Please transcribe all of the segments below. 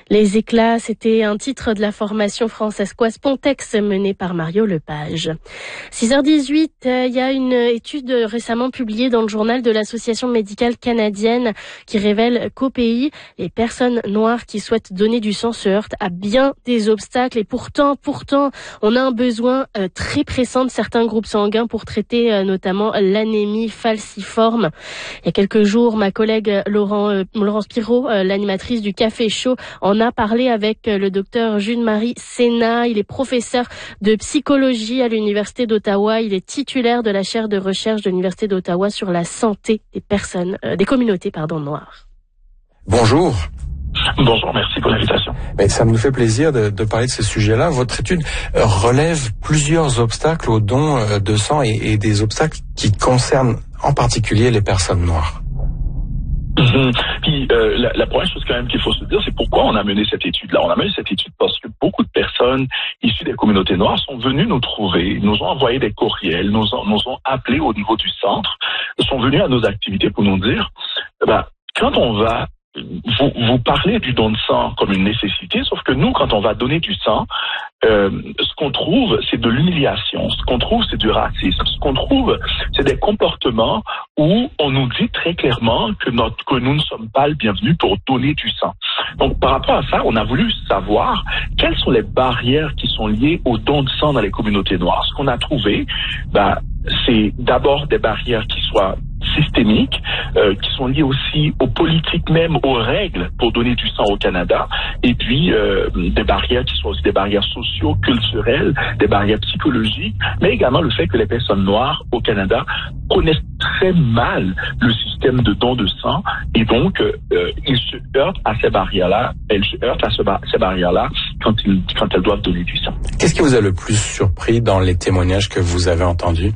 Les éclats, c'était un titre de la formation française Pontex menée par Mario Lepage. 6h18, il y a une étude récemment publiée dans le journal de l'Association médicale canadienne qui révèle qu'au pays, les personnes noires qui souhaitent donner du sang se heurtent à bien des obstacles. Et pourtant, on a un besoin très pressant de certains groupes sanguins pour traiter notamment l'anémie falciforme. Il y a quelques jours, ma collègue Laurence Pirot, l'animatrice du Café Chaud, en a parlé avec le docteur Jules-Marie Sénat. Il est professeur de psychologie à l'Université d'Ottawa. Il est titulaire de la chaire de recherche de l'Université d'Ottawa sur la santé des communautés noires. Bonjour. Bonjour, merci pour l'invitation. Mais ça me fait plaisir de parler de ce sujet-là. Votre étude relève plusieurs obstacles au don de sang et des obstacles qui concernent en particulier les personnes noires. Puis la première chose quand même qu'il faut se dire, c'est pourquoi on a mené cette étude-là. On a mené cette étude parce que beaucoup de personnes issues des communautés noires sont venues nous trouver, nous ont envoyé des courriels, nous ont appelés au niveau du centre, sont venus à nos activités pour nous dire, quand on va vous parlez du don de sang comme une nécessité, sauf que nous, quand on va donner du sang, ce qu'on trouve, c'est de l'humiliation. Ce qu'on trouve, c'est du racisme. Ce qu'on trouve, c'est des comportements où on nous dit très clairement que nous ne sommes pas le bienvenu pour donner du sang. Donc, par rapport à ça, on a voulu savoir quelles sont les barrières qui sont liées au don de sang dans les communautés noires. Ce qu'on a trouvé, c'est d'abord des barrières qui soient systémiques, qui sont liées aussi aux politiques même, aux règles pour donner du sang au Canada, et puis des barrières qui sont aussi des barrières socio-culturelles, des barrières psychologiques, mais également le fait que les personnes noires au Canada connaissent très mal le système de don de sang, et donc ils se heurtent à ces barrières-là, quand elles doivent donner du sang. Qu'est-ce qui vous a le plus surpris dans les témoignages que vous avez entendus?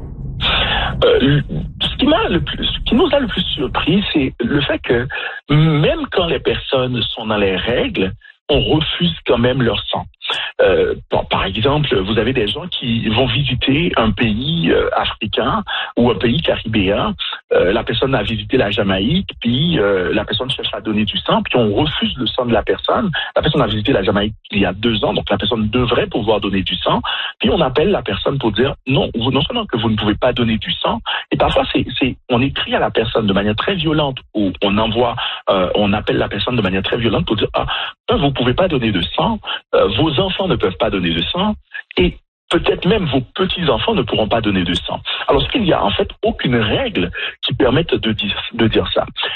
Ce qui nous a le plus surpris, c'est le fait que même quand les personnes sont dans les règles, on refuse quand même leur sang. Par exemple, vous avez des gens qui vont visiter un pays africain ou un pays caribéen. La personne a visité la Jamaïque, puis la personne cherche à donner du sang, puis on refuse le sang de la personne. La personne a visité la Jamaïque il y a 2 ans, donc la personne devrait pouvoir donner du sang. Puis on appelle la personne pour dire non seulement que vous ne pouvez pas donner du sang, et parfois on écrit à la personne de manière très violente, ou on appelle la personne de manière très violente pour dire vous pouvez pas donner de sang, vos enfants ne peuvent pas donner de sang, et peut-être même vos petits-enfants ne pourront pas donner de sang. Alors, il n'y a en fait aucune règle qui permette de dire ça.